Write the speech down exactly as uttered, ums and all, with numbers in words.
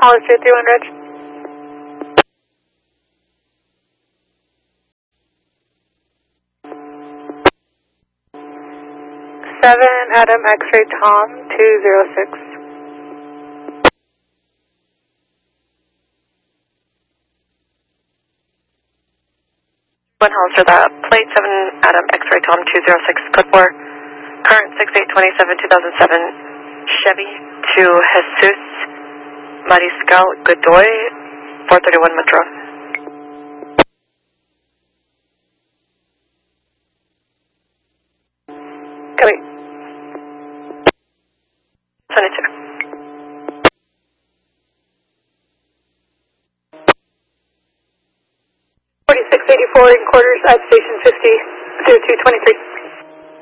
Hollis three three one Reg. seven Adam X-ray Tom two zero six. One Hollis for that. Plate seven Adam X-ray Tom two zero six. Code four. Current six eight twenty-seven two thousand seven Chevy to Jesus Mariscal Godoy four thirty-one Metro. Copy. twenty-two. forty-six eighty-four in quarters at station fifty, zero two twenty-three.